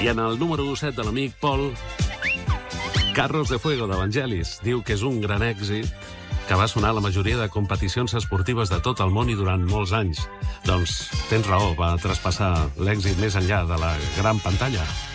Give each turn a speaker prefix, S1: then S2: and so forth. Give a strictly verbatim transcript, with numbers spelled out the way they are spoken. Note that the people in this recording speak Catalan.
S1: I en el número set de l'amic Pol, Carros de Fuego d'Evangelis, diu que és un gran èxit que va sonar a la majoria de competicions esportives de tot el món i durant molts anys. Doncs tens raó, va traspassar l'èxit més enllà de la gran pantalla.